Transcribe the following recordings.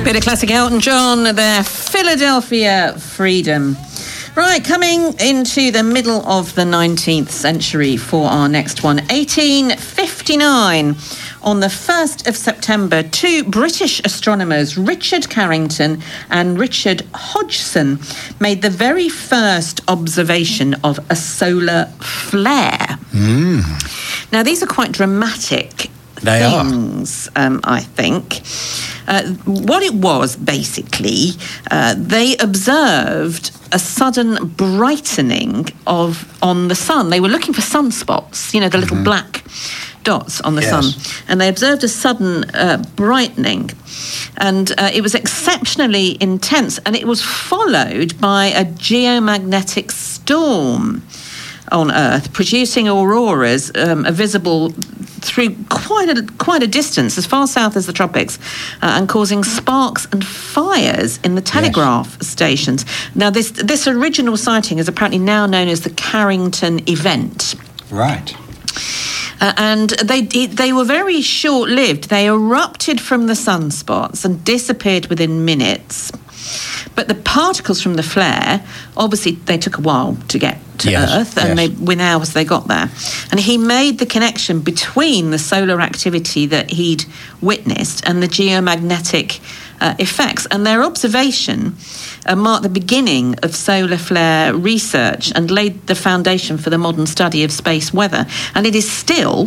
Bit of classic Elton John, their Philadelphia Freedom. Right, coming into the middle of the 19th century for our next one. 1859, on the 1st of September, two British astronomers, Richard Carrington and Richard Hodgson, made the very first observation of a solar flare. Now, these are quite dramatic things, I think. What it was, basically, they observed a sudden brightening on the sun. They were looking for sunspots, the little black dots on the sun. And they observed a sudden brightening. And it was exceptionally intense. And it was followed by a geomagnetic storm on Earth, producing auroras visible through quite a distance, as far south as the tropics, and causing sparks and fires in the telegraph stations. Now, this original sighting is apparently now known as the Carrington event. Right. And they were very short-lived. They erupted from the sunspots and disappeared within minutes. But the particles from the flare, obviously, they took a while to get to Earth, and within hours they got there. And he made the connection between the solar activity that he'd witnessed and the geomagnetic effects. And their observation marked the beginning of solar flare research and laid the foundation for the modern study of space weather. And it is still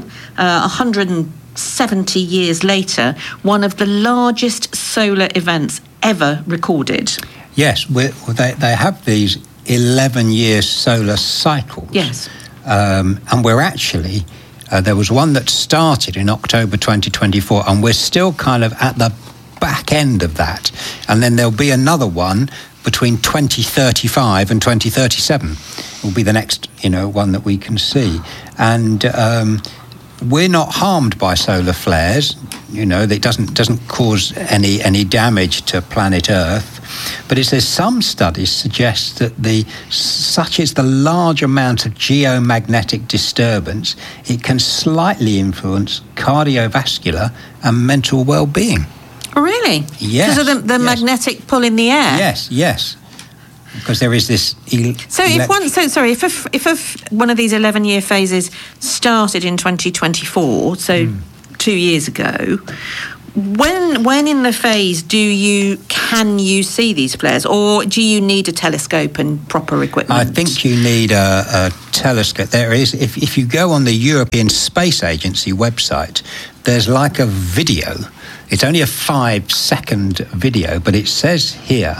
170 years later one of the largest solar events ever recorded. Yes, they have these 11-year solar cycles. Yes. And we're actually, there was one that started in October 2024, and we're still kind of at the back end of that. And then there'll be another one between 2035 and 2037. Will be the next, one that we can see. And we're not harmed by solar flares. That doesn't cause any damage to planet Earth. But it says some studies suggest that such is the large amount of geomagnetic disturbance, it can slightly influence cardiovascular and mental well-being. Really? Yes. Because of the magnetic pull in the air? Yes. Because there is this. If one of these 11-year phases started in 2024, so 2 years ago, when in the phase can you see these flares, or do you need a telescope and proper equipment? I think you need a telescope. There is, if you go on the European Space Agency website, there's like a video. It's only a 5-second video, but it says here.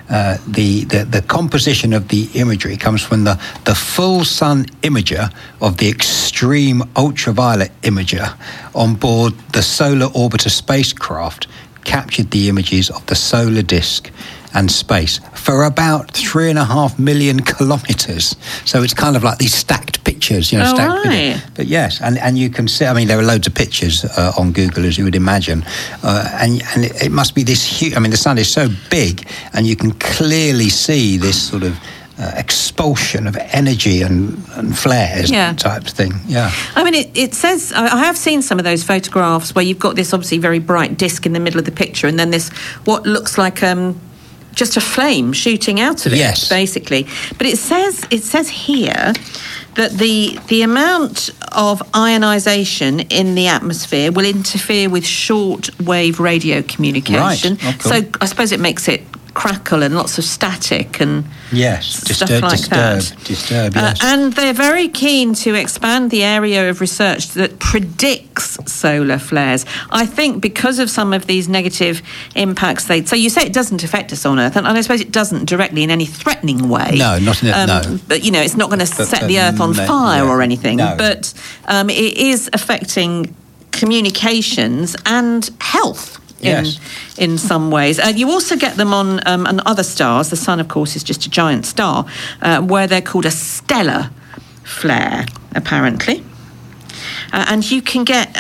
The composition of the imagery comes from the full sun imager of the extreme ultraviolet imager on board the Solar Orbiter spacecraft captured the images of the solar disk and space for about 3.5 million kilometres. So it's kind of like these stacked pictures, stacked right. But yes, and you can see, there are loads of pictures on Google, as you would imagine, and it must be this huge, the sun is so big, and you can clearly see this sort of expulsion of energy and flares type thing. Yeah. It says, I have seen some of those photographs where you've got this obviously very bright disc in the middle of the picture, and then this, what looks like just a flame shooting out of it, basically. But it says here that the amount of ionisation in the atmosphere will interfere with short-wave radio communication. Right. Oh, cool. So I suppose it makes it crackle and lots of static and stuff like that. Disturb, yes. And they're very keen to expand the area of research that predicts solar flares. I think because of some of these negative impacts, so you say it doesn't affect us on Earth, and I suppose it doesn't directly in any threatening way. No, not in it, no. But, it's not going to set the Earth on fire or anything. No. But it is affecting communications and health. In some ways. You also get them on other stars. The sun, of course, is just a giant star, where they're called a stellar flare, apparently. And you can get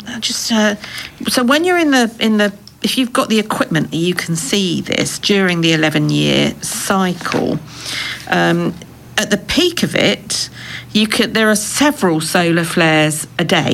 so when you're in the if you've got the equipment, you can see this during the 11-year cycle. At the peak of it, there are several solar flares a day.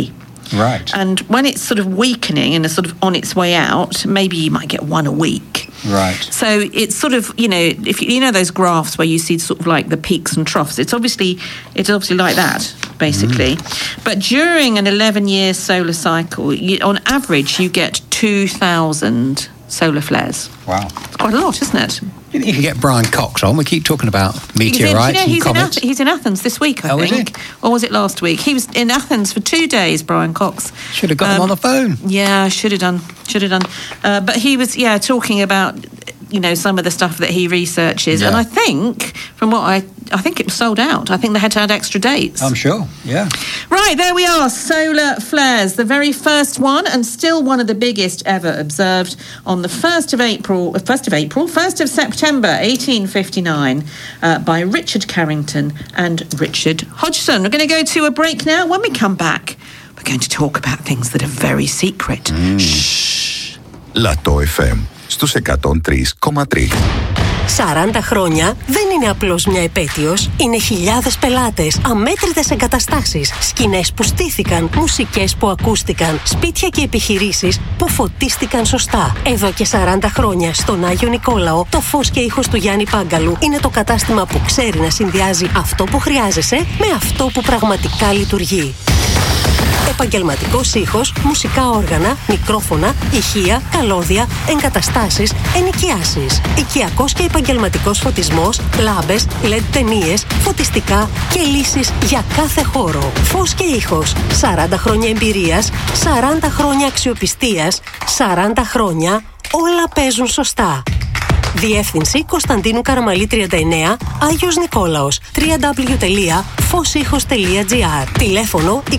Right. And when it's sort of weakening and is sort of on its way out, maybe you might get one a week. Right. So it's sort of, if you know those graphs where you see sort of like the peaks and troughs, it's obviously like that, basically. But during an 11-year solar cycle, on average, you get 2,000 solar flares. Wow. It's quite a lot, isn't it? You can get Brian Cox on. We keep talking about meteorites and comets. He's in Athens this week, I think. Or was it last week? He was in Athens for 2 days, Brian Cox. Should have got him on the phone. Yeah, should have done. But he was, talking about, some of the stuff that he researches. Yeah. And I think, from what I think it was sold out. I think they had to add extra dates. I'm sure, yeah. Right, there we are, solar flares. The very first one, and still one of the biggest ever observed on the 1st of September 1859 by Richard Carrington and Richard Hodgson. We're going to go to a break now. When we come back, we're going to talk about things that are very secret. Shh. Lato FM στους 103,3. 40 χρόνια δεν είναι απλώς μια επέτειος, είναι χιλιάδες πελάτες, αμέτρητες εγκαταστάσεις, σκηνές που στήθηκαν, μουσικές που ακούστηκαν, σπίτια και επιχειρήσεις που φωτίστηκαν σωστά. Εδώ και 40 χρόνια στον Άγιο Νικόλαο, το φως και ήχος του Γιάννη Πάγκαλου είναι το κατάστημα που ξέρει να συνδυάζει αυτό που χρειάζεσαι με αυτό που πραγματικά λειτουργεί. Επαγγελματικός ήχος, μουσικά όργανα, μικρόφωνα, ηχεία, καλώδια, εγκαταστάσεις, ενοικιάσεις. Οικιακός και επαγγελματικός φωτισμός, λάμπες, LED ταινίες, φωτιστικά και λύσεις για κάθε χώρο. Φως και ήχος. 40 χρόνια εμπειρίας, 40 χρόνια αξιοπιστίας, 40 χρόνια όλα παίζουν σωστά. Διεύθυνση Κωνσταντίνου Καραμαλή 39, Άγιος Νικόλαος, www.fosihos.gr. Τηλέφωνο 28410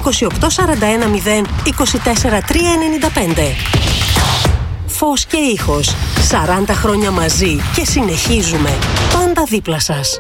24395. Φως και ήχος. 40 χρόνια μαζί και συνεχίζουμε. Πάντα δίπλα σας.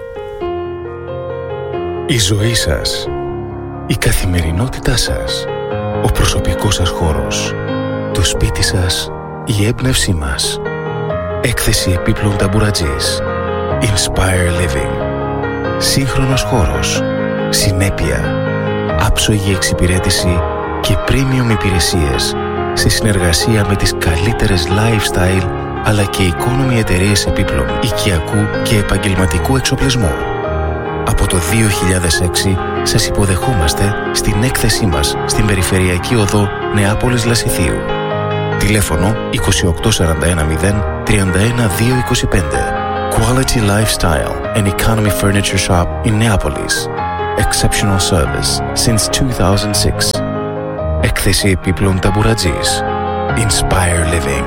Η ζωή σας. Η καθημερινότητά σας. Ο προσωπικός σας χώρος. Το σπίτι σας. Η έμπνευσή μας. Έκθεση επίπλων ταμπουρατζής. Inspire Living. Σύγχρονος χώρος. Συνέπεια. Άψογη εξυπηρέτηση και premium υπηρεσίες σε συνεργασία με τις καλύτερες lifestyle αλλά και economy εταιρείες επίπλων οικιακού και επαγγελματικού εξοπλισμού. Από το 2006 σας υποδεχόμαστε στην έκθεσή μας στην Περιφερειακή Οδό Νεάπολης Λασιθίου. Τηλέφωνο 28410 31225. Quality Lifestyle and Economy Furniture Shop in Neapolis. Exceptional service since 2006. Έκθεση επίπλων ταμπουρατζής. Inspire Living.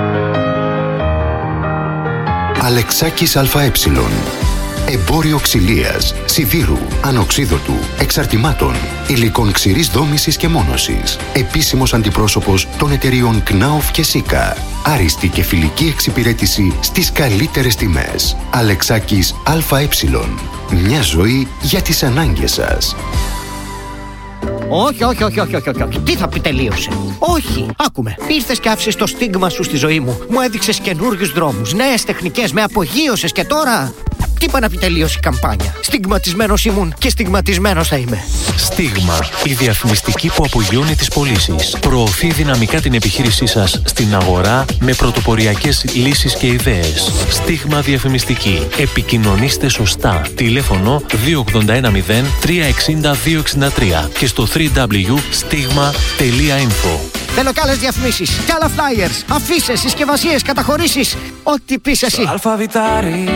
Αλεξάκης ΑΕ. Εμπόριο ξυλίας, σιδήρου, ανοξίδωτου, εξαρτημάτων, υλικών ξηρής δόμησης και μόνωσης. Επίσημος αντιπρόσωπος των εταιριών Knauf και Sika. Άριστη και φιλική εξυπηρέτηση στις καλύτερες τιμές. Αλεξάκης ΑΕ. Μια ζωή για τις ανάγκες σας. Όχι. Τι θα πει τελείωσε? Όχι, άκουμε. Ήρθες και άφησες το στίγμα σου στη ζωή μου. Μου έδειξες καινούριους δρόμους, νέες τεχνικές, με απογείωσες και τώρα... Τι είπα να πει τελείωσε η καμπάνια? Στιγματισμένος ήμουν και στιγματισμένος θα είμαι. Στίγμα, η διαφημιστική που απογειώνει τις πωλήσεις. Προωθεί δυναμικά την επιχείρησή σας στην αγορά με πρωτοποριακές λύσεις και ιδέες. Στίγμα διαφημιστική. Επικοινωνήστε σωστά. Τηλέφωνο 2810 360 263 και στο www.stigma.info. Θέλω κι άλλες διαφημίσεις, κι άλλα flyers, αφήσεις, συσκευασίες, καταχωρήσεις. Ό,τι πεις εσύ.